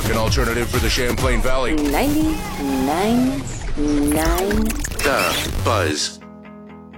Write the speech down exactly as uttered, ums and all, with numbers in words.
rockin' alternative for the Champlain Valley. ninety-nine point nine The Buzz.